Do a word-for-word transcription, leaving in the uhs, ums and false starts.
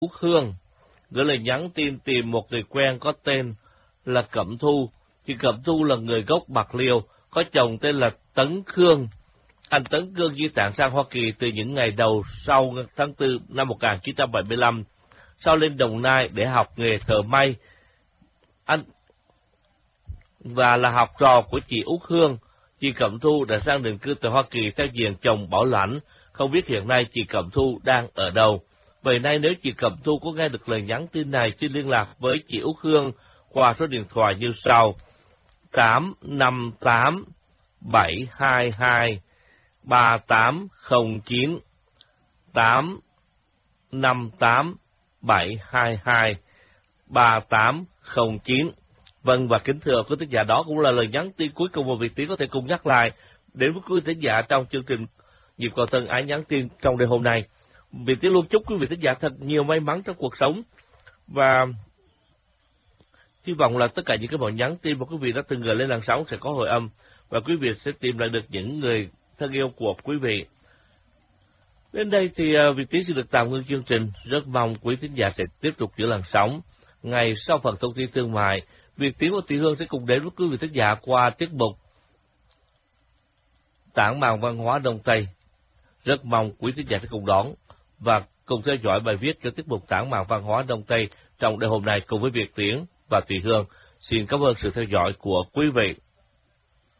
Út Hương gửi lời nhắn tin tìm một người quen có tên là Cẩm Thu. Chị Cẩm Thu là người gốc Bạc Liêu, có chồng tên là Tấn Khương. Anh Tấn Khương di tản sang Hoa Kỳ từ những ngày đầu sau tháng tư năm một nghìn chín trăm bảy mươi lăm, sau lên Đồng Nai để học nghề thợ may. Anh và là học trò của chị Út Hương. Chị Cẩm Thu đã sang định cư tại Hoa Kỳ theo diện chồng bảo lãnh. Không biết hiện nay chị Cẩm Thu đang ở đâu. Vậy nay nếu chị Cẩm Thu có nghe được lời nhắn tin này, xin liên lạc với chị Út Hương qua số điện thoại như sau: tám năm tám bảy hai hai ba tám không chín, tám năm tám bảy hai hai ba tám không chín. Vâng, và kính thưa quý thính giả, đó cũng là lời nhắn tin cuối cùng mà Việt Tiến có thể cùng nhắc lại đến với quý thính giả trong chương trình Nhịp Cầu Thân Ái Nhắn Tin trong đêm hôm nay. Việt Tiến luôn chúc quý vị thính giả thật nhiều may mắn trong cuộc sống, và hy vọng là tất cả những cái mọi nhắn tin mà quý vị đã từng gửi lên làn sóng sẽ có hồi âm, và quý vị sẽ tìm lại được những người thân yêu của quý vị. Đến đây thì uh, Việt Tiến sẽ được tạm ngưng chương trình. Rất mong quý thính giả sẽ tiếp tục giữ làn sóng. Ngày sau phần thông tin thương mại, Việt Tiến và Thị Hương sẽ cùng đến với quý vị thính giả qua tiết mục Tản màn văn hóa Đông Tây. Rất mong quý thính giả sẽ cùng đón và cùng theo dõi bài viết cho tiết mục Tản màn văn hóa Đông Tây trong đêm hôm nay cùng với Việt Tiến và Thị Hương. Xin cảm ơn sự theo dõi của quý vị.